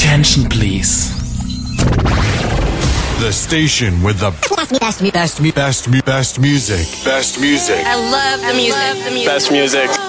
Attention, please. The station with the best music. Best music. I love the music. Best music.